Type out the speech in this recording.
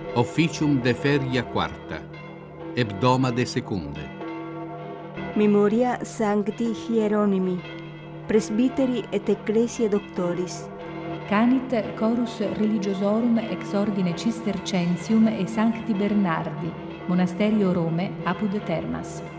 Officium de feria quarta, hebdomade secunde. Memoria Sancti Hieronimi, presbiteri et ecclesiae doctoris. Canit chorus religiosorum ex ordine Cistercensium e Sancti Bernardi, Monasterio Rome, apud Termas.